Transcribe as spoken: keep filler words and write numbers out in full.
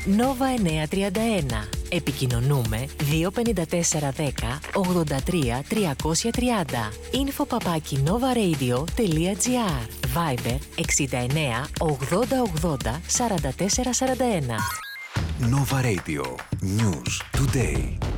Nova εννιακόσια τριάντα ένα. Επικοινωνούμε δύο πέντε τέσσερα δέκα ογδόντα τρία τριακόσια τριάντα. Info παπάκι novaradio.gr. Viber εξήντα εννέα ογδόντα ογδόντα σαράντα τέσσερα σαράντα ένα. Nova Radio. News Today.